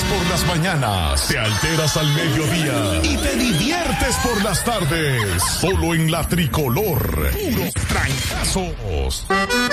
por las mañanas, te alteras al mediodía y te diviertes por las tardes. Solo en la Tricolor. Puros trancazos.